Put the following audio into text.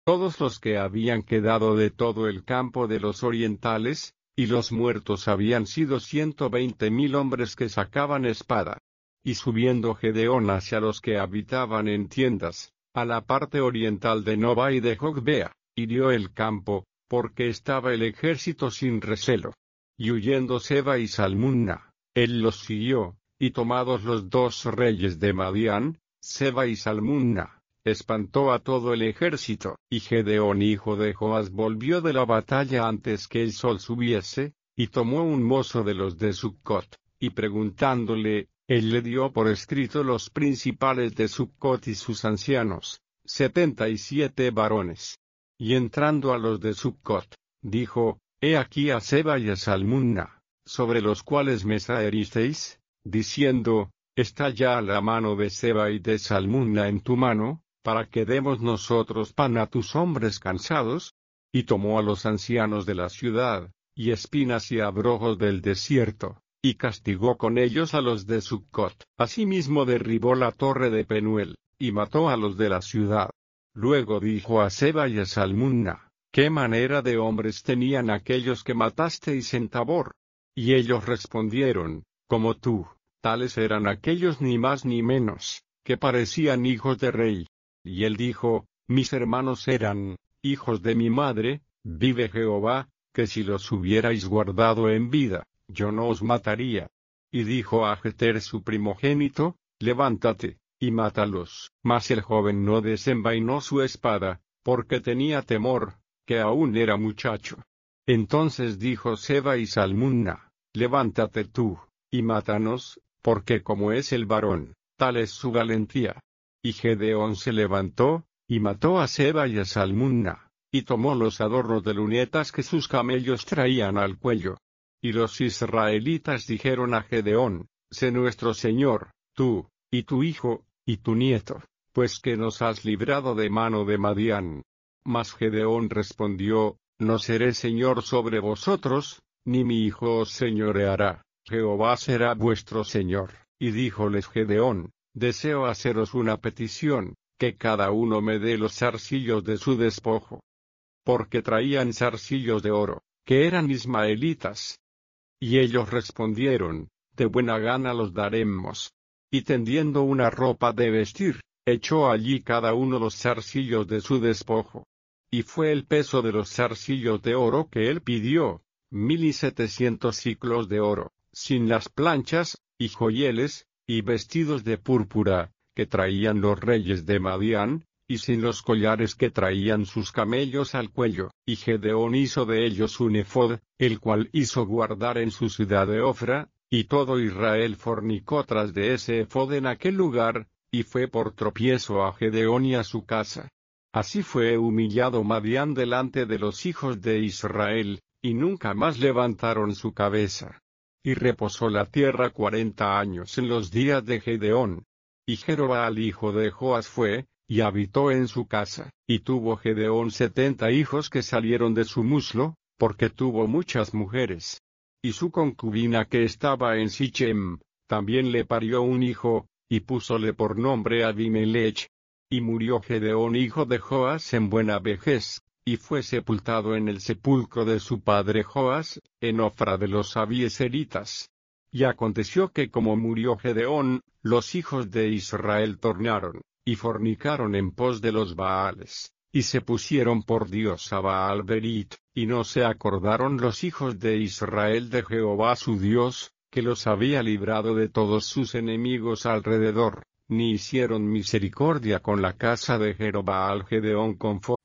todos los que habían quedado de todo el campo de los orientales, y los muertos habían sido 120,000 hombres que sacaban espada. Y subiendo Gedeón hacia los que habitaban en tiendas, a la parte oriental de Nobá y de Jogbea, hirió el campo, porque estaba el ejército sin recelo. Y huyendo Seba y Salmunna, él los siguió, y tomados los 2 reyes de Madián, Seba y Salmunna, espantó a todo el ejército. Y Gedeón hijo de Joás volvió de la batalla antes que el sol subiese, y tomó un mozo de los de Succot, y preguntándole, él le dio por escrito los principales de Succot y sus ancianos, 77 varones. Y entrando a los de Succot, dijo, he aquí a Seba y a Salmunna, sobre los cuales me traeristeis, diciendo, está ya la mano de Seba y de Salmunna en tu mano, para que demos nosotros pan a tus hombres cansados. Y tomó a los ancianos de la ciudad, y espinas y abrojos del desierto, y castigó con ellos a los de Succot. Asimismo derribó la torre de Penuel, y mató a los de la ciudad. Luego dijo a Seba y a Salmunna, ¿qué manera de hombres tenían aquellos que matasteis en Tabor? Y ellos respondieron, como tú, tales eran aquellos ni más ni menos, que parecían hijos de rey. Y él dijo, mis hermanos eran hijos de mi madre, vive Jehová, que si los hubierais guardado en vida, yo no os mataría. Y dijo a Jeter su primogénito, levántate, y mátalos. Mas el joven no desenvainó su espada, porque tenía temor, que aún era muchacho. Entonces dijo Seba y Salmunna, levántate tú, y mátanos, porque como es el varón, tal es su valentía. Y Gedeón se levantó, y mató a Seba y a Salmunna, y tomó los adornos de lunetas que sus camellos traían al cuello. Y los israelitas dijeron a Gedeón, sé nuestro señor, tú, y tu hijo, y tu nieto, pues que nos has librado de mano de Madián. Mas Gedeón respondió, no seré señor sobre vosotros, ni mi hijo os señoreará, Jehová será vuestro señor. Y díjoles Gedeón, deseo haceros una petición, que cada uno me dé los zarcillos de su despojo. Porque traían zarcillos de oro, que eran ismaelitas. Y ellos respondieron, de buena gana los daremos. Y tendiendo una ropa de vestir, echó allí cada uno los zarcillos de su despojo. Y fue el peso de los zarcillos de oro que él pidió, 1,700 siclos de oro, sin las planchas, y joyeles, y vestidos de púrpura, que traían los reyes de Madián, y sin los collares que traían sus camellos al cuello. Y Gedeón hizo de ellos un ephod, el cual hizo guardar en su ciudad de Ofra, y todo Israel fornicó tras de ese ephod en aquel lugar, y fue por tropiezo a Gedeón y a su casa. Así fue humillado Madián delante de los hijos de Israel, y nunca más levantaron su cabeza. Y reposó la tierra 40 años en los días de Gedeón. Y Jerobbaal hijo de Joás fue, y habitó en su casa. Y tuvo Gedeón 70 hijos que salieron de su muslo, porque tuvo muchas mujeres. Y su concubina que estaba en Sichem, también le parió un hijo, y púsole por nombre Abimelech. Y murió Gedeón hijo de Joás en buena vejez, y fue sepultado en el sepulcro de su padre Joás, en Ofra de los abieseritas. Y aconteció que como murió Gedeón, los hijos de Israel tornaron, y fornicaron en pos de los Baales, y se pusieron por Dios a Baal Berit, y no se acordaron los hijos de Israel de Jehová su Dios, que los había librado de todos sus enemigos alrededor, ni hicieron misericordia con la casa de Jerobbaal Gedeón conforme